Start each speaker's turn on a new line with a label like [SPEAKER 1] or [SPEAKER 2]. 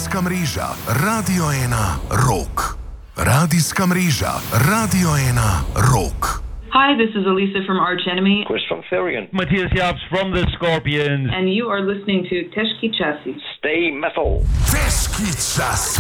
[SPEAKER 1] Radijska mreža Radio 1 Rock. Radijska mreža Radio 1 Rock.
[SPEAKER 2] Hi, this is Elisa from Arch Enemy.
[SPEAKER 3] Chris from Therian.
[SPEAKER 4] Matthias Jabs from the Scorpions.
[SPEAKER 2] And you are listening to Teshki Chassis.
[SPEAKER 3] Stay metal.
[SPEAKER 1] Teški čas.